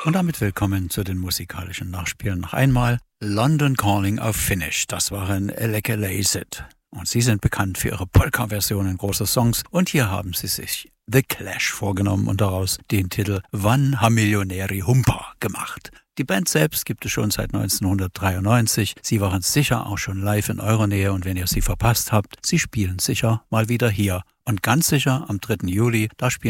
Und damit willkommen zu den musikalischen Nachspielen. Noch einmal London Calling auf Finnish. Das waren Elekelaiset. Und sie sind bekannt für ihre Polka-Versionen großer Songs. Und hier haben sie sich The Clash vorgenommen und daraus den Titel Vanha Miljonäri Humpa gemacht. Die Band selbst gibt es schon seit 1993. Sie waren sicher auch schon live in eurer Nähe und wenn ihr sie verpasst habt, sie spielen sicher mal wieder hier. Und ganz sicher am 3. Juli, da spielen